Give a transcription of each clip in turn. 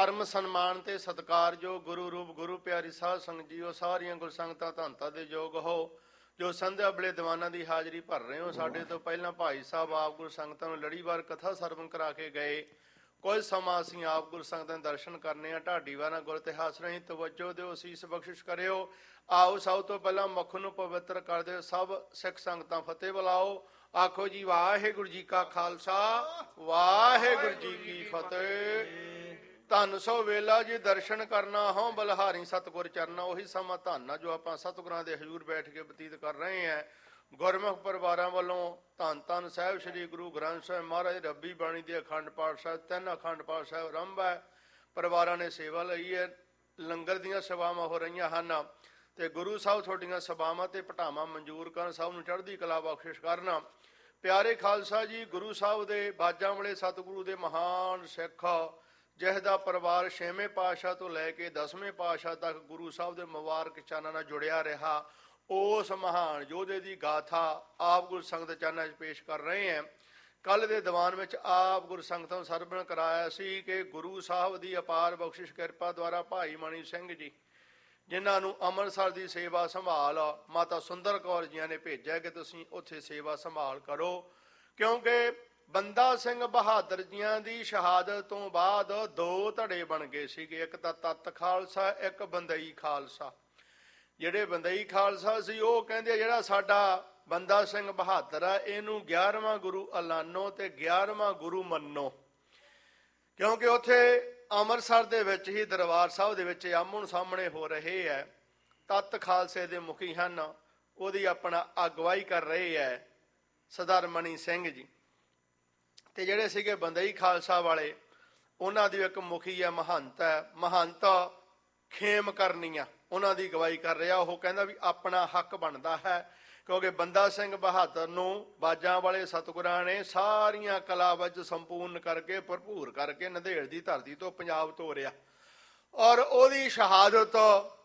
ਧਰਮ ਸਨਮਾਨ ਤੇ ਸਤਿਕਾਰਯੋਗ ਗੁਰੂ ਰੂਪ ਗੁਰੂ ਪਿਆਰੀ ਸਾਧ ਸੰਗਤ ਜੀਓ, ਸਾਰੀਆਂ ਗੁਰਸੰਗਤਾਂ ਧੰਨਤਾ ਦੇ ਯੋਗ ਹੋ ਜੋ ਸੰਧਿਆ ਵੇਲੇ ਦੀਵਾਨਾਂ ਦੀ ਹਾਜ਼ਰੀ ਭਰ ਰਹੇ ਹੋ। ਸਾਡੇ ਤੋਂ ਪਹਿਲਾਂ ਭਾਈ ਸਾਹਿਬ ਆਪ ਗੁਰਸੰਗਤਾਂ ਨੂੰ ਲੜੀਵਾਰ ਕਥਾ ਸਰਵਣ ਕਰਾ ਕੇ ਗਏ। ਕੁਝ ਸਮਾਂ ਅਸੀਂ ਆਪ ਗੁਰਸੰਗਤਾਂ ਦੇ ਦਰਸ਼ਨ ਕਰਨੇ ਆ। ਢਾਡੀਵਾਨਾ ਗੁਰ ਇਤਿਹਾਸ ਰਾਹੀਂ ਤਵੱਜੋ ਦਿਓ, ਅਸੀਸ ਬਖਸ਼ਿਸ਼ ਕਰਿਓ। ਆਓ ਸਭ ਤੋਂ ਪਹਿਲਾਂ ਮੁੱਖ ਨੂੰ ਪਵਿੱਤਰ ਕਰ ਦਿਓ। ਸਭ ਸਿੱਖ ਸੰਗਤਾਂ ਫਤਿਹ ਬੁਲਾਓ। ਆਖੋ ਜੀ ਵਾਹਿਗੁਰੂ ਜੀ ਕਾ ਖਾਲਸਾ, ਵਾਹਿਗੁਰੂ ਜੀ ਕੀ ਫਤਿਹ। ਧੰਨ ਸੋ ਵੇਲਾ ਜੀ ਦਰਸ਼ਨ ਕਰਨਾ ਹੋ ਬਲਹਾਰੀ ਸਤਿਗੁਰ ਚਰਨਾ। ਉਹੀ ਸਮਾਂ ਧੰਨ ਆ ਜੋ ਆਪਾਂ ਸਤਿਗੁਰਾਂ ਦੇ ਹਜ਼ੂਰ ਬੈਠ ਕੇ ਬਤੀਤ ਕਰ ਰਹੇ ਹਾਂ। ਗੁਰਮੁਖ ਪਰਿਵਾਰਾਂ ਵੱਲੋਂ ਧੰਨ ਧੰਨ ਸਾਹਿਬ ਸ੍ਰੀ ਗੁਰੂ ਗ੍ਰੰਥ ਸਾਹਿਬ ਮਹਾਰਾਜ ਰੱਬੀ ਬਾਣੀ ਦੇ ਅਖੰਡ ਪਾਠ ਸਾਹਿਬ, 3 ਅਖੰਡ ਪਾਠ ਸਾਹਿਬ ਆਰੰਭ ਹੈ। ਪਰਿਵਾਰਾਂ ਨੇ ਸੇਵਾ ਲਈ ਹੈ। ਲੰਗਰ ਦੀਆਂ ਸੇਵਾਵਾਂ ਹੋ ਰਹੀਆਂ ਹਨ ਤੇ ਗੁਰੂ ਸਾਹਿਬ ਤੁਹਾਡੀਆਂ ਸੇਵਾਵਾਂ ਤੇ ਭਟਾਵਾਂ ਮਨਜ਼ੂਰ ਕਰਨ, ਸਭ ਨੂੰ ਚੜ੍ਹਦੀ ਕਲਾ ਬਖਸ਼ਿਸ਼ ਕਰਨ। ਪਿਆਰੇ ਖਾਲਸਾ ਜੀ, ਗੁਰੂ ਸਾਹਿਬ ਦੇ ਬਾਜਾਂ ਵਾਲੇ ਸਤਿਗੁਰੂ ਦੇ ਮਹਾਨ ਸਿੱਖ ਜਿਸ ਦਾ ਪਰਿਵਾਰ 6ਵੇਂ ਪਾਤਸ਼ਾਹ ਤੋਂ ਲੈ ਕੇ 10ਵੇਂ ਪਾਤਸ਼ਾਹ ਤੱਕ ਗੁਰੂ ਸਾਹਿਬ ਦੇ ਮੁਬਾਰਕ ਚਰਨਾਂ ਨਾਲ ਜੁੜਿਆ ਰਿਹਾ, ਉਸ ਮਹਾਨ ਯੋਧੇ ਦੀ ਗਾਥਾ ਆਪ ਗੁਰਸੰਗਤ ਚਰਨਾਂ 'ਚ ਪੇਸ਼ ਕਰ ਰਹੇ ਹਾਂ। ਕੱਲ੍ਹ ਦੇ ਦੀਵਾਨ ਵਿੱਚ ਆਪ ਗੁਰਸੰਗਤਾਂ ਨੂੰ ਸਰਵਣ ਕਰਾਇਆ ਸੀ ਕਿ ਗੁਰੂ ਸਾਹਿਬ ਦੀ ਅਪਾਰ ਬਖਸ਼ਿਸ਼ ਕਿਰਪਾ ਦੁਆਰਾ ਭਾਈ ਮਣੀ ਸਿੰਘ ਜੀ, ਜਿਨ੍ਹਾਂ ਨੂੰ ਅੰਮ੍ਰਿਤਸਰ ਦੀ ਸੇਵਾ ਸੰਭਾਲ ਮਾਤਾ ਸੁੰਦਰ ਕੌਰ ਜੀਆਂ ਨੇ ਭੇਜਿਆ ਕਿ ਤੁਸੀਂ ਉੱਥੇ ਸੇਵਾ ਸੰਭਾਲ ਕਰੋ, ਕਿਉਂਕਿ ਬੰਦਾ ਸਿੰਘ ਬਹਾਦਰ ਜੀਆਂ ਦੀ ਸ਼ਹਾਦਤ ਤੋਂ ਬਾਅਦ 2 ਧੜੇ ਬਣ ਗਏ ਸੀਗੇ। ਇੱਕ ਤਾਂ ਤੱਤ ਖਾਲਸਾ, ਇੱਕ ਬੰਦਈ ਖਾਲਸਾ। ਜਿਹੜੇ ਬੰਦਈ ਖਾਲਸਾ ਸੀ ਉਹ ਕਹਿੰਦੇ ਜਿਹੜਾ ਸਾਡਾ ਬੰਦਾ ਸਿੰਘ ਬਹਾਦਰ ਆ ਇਹਨੂੰ 11ਵਾਂ ਗੁਰੂ ਐਲਾਨੋ ਤੇ 11ਵਾਂ ਗੁਰੂ ਮੰਨੋ, ਕਿਉਂਕਿ ਉੱਥੇ ਅੰਮ੍ਰਿਤਸਰ ਦੇ ਵਿੱਚ ਹੀ ਦਰਬਾਰ ਸਾਹਿਬ ਦੇ ਵਿੱਚ ਆਮਣ ਸਾਹਮਣੇ ਹੋ ਰਹੇ ਹੈ। ਤੱਤ ਖਾਲਸੇ ਦੇ ਮੁਖੀ ਹਨ, ਉਹਦੀ ਆਪਣਾ ਅਗਵਾਈ ਕਰ ਰਹੇ ਹੈ ਸਰਦਾਰ ਮਣੀ ਸਿੰਘ ਜੀ। ਤੇ ਜਿਹੜੇ ਸੀਗੇ ਬੰਦਈ ਖਾਲਸਾ ਵਾਲੇ, ਉਹਨਾਂ ਦੀ ਇੱਕ ਮੁਖੀ ਹੈ ਮਹੰਤ ਹੈ, ਮਹੰਤ ਖੇਮ ਕਰਨੀਆਂ, ਉਹਨਾਂ ਦੀ ਅਗਵਾਈ ਕਰ ਰਿਹਾ। ਉਹ ਕਹਿੰਦਾ ਵੀ ਆਪਣਾ ਹੱਕ ਬਣਦਾ ਹੈ, ਕਿਉਂਕਿ ਬੰਦਾ ਸਿੰਘ ਬਹਾਦਰ ਨੂੰ ਬਾਜਾਂ ਵਾਲੇ ਸਤਿਗੁਰਾਂ ਨੇ ਸਾਰੀਆਂ ਕਲਾ ਵਿੱਚ ਸੰਪੂਰਨ ਕਰਕੇ ਭਰਪੂਰ ਕਰਕੇ ਨੰਦੇੜ ਦੀ ਧਰਤੀ ਤੋਂ ਪੰਜਾਬ ਤੋਰਿਆ, ਔਰ ਉਹਦੀ ਸ਼ਹਾਦਤ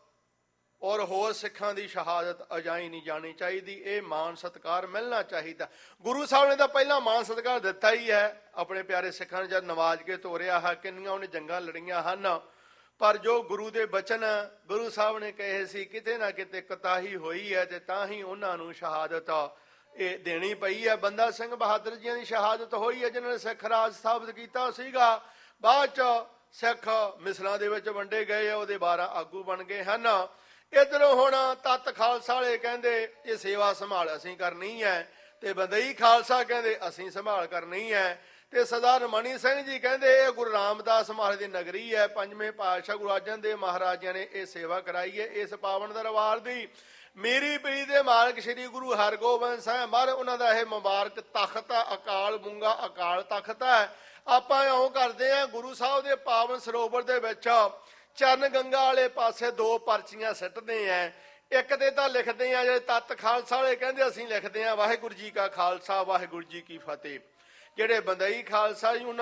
ਔਰ ਹੋਰ ਸਿੱਖਾਂ ਦੀ ਸ਼ਹਾਦਤ ਅਜਾਈ ਨਹੀਂ ਜਾਣੀ ਚਾਹੀਦੀ। ਇਹ ਮਾਣ ਸਤਿਕਾਰ ਮਿਲਣਾ ਚਾਹੀਦਾ। ਗੁਰੂ ਸਾਹਿਬ ਨੇ ਤਾਂ ਪਹਿਲਾਂ ਮਾਣ ਸਤਿਕਾਰ ਦਿੱਤਾ ਹੀ ਹੈ ਆਪਣੇ ਪਿਆਰੇ ਸਿੱਖਾਂ ਨੂੰ, ਜਦ ਨਵਾਜ ਕੇ ਤੋਰਿਆ ਹੈ। ਕਿੰਨੀਆਂ ਉਹਨੇ ਜੰਗਾਂ ਲੜੀਆਂ ਹਨ, ਪਰ ਜੋ ਗੁਰੂ ਦੇ ਬਚਨ ਗੁਰੂ ਸਾਹਿਬ ਨੇ ਕਹੇ ਸੀ, ਕਿਤੇ ਨਾ ਕਿਤੇ ਕੁਤਾਹੀ ਹੋਈ ਹੈ ਤੇ ਤਾਂ ਹੀ ਉਹਨਾਂ ਨੂੰ ਸ਼ਹਾਦਤ ਇਹ ਦੇਣੀ ਪਈ ਹੈ। ਬੰਦਾ ਸਿੰਘ ਬਹਾਦਰ ਜੀਆਂ ਦੀ ਸ਼ਹਾਦਤ ਹੋਈ ਹੈ, ਜਿਨ੍ਹਾਂ ਨੇ ਸਿੱਖ ਰਾਜ ਸਥਾਪਿਤ ਕੀਤਾ ਸੀਗਾ। ਬਾਅਦ 'ਚ ਸਿੱਖ ਮਿਸਲਾਂ ਦੇ ਵਿੱਚ ਵੰਡੇ ਗਏ, ਉਹਦੇ 12 ਆਗੂ ਬਣ ਗਏ ਹਨ। ਇੱਧਰੋਂ ਹੁਣ ਤੱਤ ਖਾਲਸਾ ਵਾਲੇ ਕਹਿੰਦੇ ਇਹ ਸੇਵਾ ਸੰਭਾਲ ਅਸੀਂ ਕਰਨੀ ਹੈ, ਤੇ ਬੰਦਈ ਖਾਲਸਾ ਕਹਿੰਦੇ ਅਸੀਂ ਸੰਭਾਲ ਕਰਨੀ ਹੈ। ਤੇ ਸਰਦਾਰ ਮਣੀ ਸਿੰਘ ਜੀ ਕਹਿੰਦੇ ਇਹ ਗੁਰੂ ਰਾਮਦਾਸ ਮਹਾਰਾਜ ਦੀ ਨਗਰੀ ਹੈ, 5ਵੇਂ ਪਾਤਸ਼ਾਹ ਗੁਰੂ ਅਰਜਨ ਦੇਵ ਮਹਾਰਾਜਾਂ ਨੇ ਇਹ ਸੇਵਾ ਕਰਾਈ ਹੈ। ਇਸ ਪਾਵਨ ਦਰਬਾਰ ਦੀ ਮੀਰੀ ਪੀਰੀ ਦੇ ਮਾਲਕ ਸ੍ਰੀ ਗੁਰੂ ਹਰਗੋਬਿੰਦ ਸਾਹਿਬ ਮਹਾਰਾਜ, ਉਹਨਾਂ ਦਾ ਇਹ ਮੁਬਾਰਕ ਤਖਤ ਹੈ, ਅਕਾਲ ਮੂੰਗਾ ਅਕਾਲ ਤਖਤ ਹੈ। ਆਪਾਂ ਇਉਂ ਕਰਦੇ ਹਾਂ, ਗੁਰੂ ਸਾਹਿਬ ਦੇ ਪਾਵਨ ਸਰੋਵਰ ਦੇ ਵਿੱਚ ਚਰਨ ਗੰਗਾ ਵਾਲੇ ਪਾਸੇ 2 ਪਰਚੀਆਂ ਸਿੱਟਦੇ ਆ। ਇੱਕ ਤੇ ਤਾਂ ਲਿਖਦੇ ਆ ਜਿਹੜੇ ਤੱਤ ਖਾਲਸਾ ਵਾਲੇ ਕਹਿੰਦੇ ਅਸੀਂ ਲਿਖਦੇ ਆ ਵਾਹਿਗੁਰੂ ਜੀ ਕਾ ਖਾਲਸਾ ਵਾਹਿਗੁਰੂ ਜੀ ਕੀ ਫਤਿਹ। ਜਿਹੜੇ ਬੰਦਈ ਖਾਲਸਾ ਜੀ ਉਹਨਾਂ